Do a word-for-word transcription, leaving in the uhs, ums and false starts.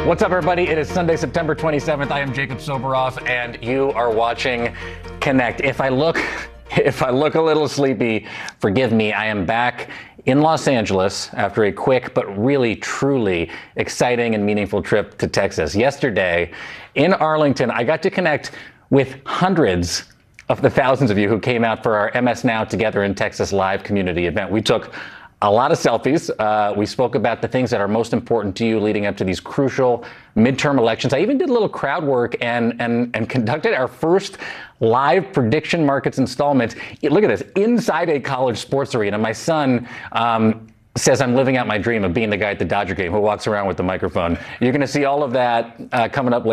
What's up, everybody? It is Sunday, September twenty-seventh. I am Jacob Soboroff, and you are watching Connect. If I look, if I look a little sleepy, forgive me. I am back in Los Angeles after a quick but really, truly exciting and meaningful trip to Texas. Yesterday, in Arlington, I got to connect with hundreds of the thousands of you who came out for our M S Now Together in Texas live community event. We took a lot of selfies. Uh, we spoke about the things that are most important to you leading up to these crucial midterm elections. I even did a little crowd work and and and conducted our first live prediction markets installment. Look at this, inside a college sports arena. My son um, says I'm living out my dream of being the guy at the Dodger game who walks around with the microphone. You're going to see all of that uh, coming up later.